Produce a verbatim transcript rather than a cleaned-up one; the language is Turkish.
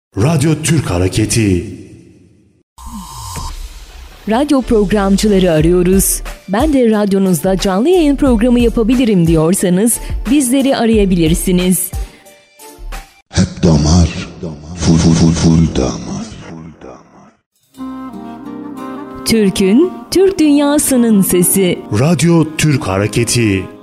Radyo Türk Hareketi. Radyo programcıları arıyoruz. Ben de radyonuzda canlı yayın programı yapabilirim diyorsanız bizleri arayabilirsiniz. Hep damar, full full full full damar. Türk'ün, Türk dünyasının sesi. Radyo Türk Hareketi.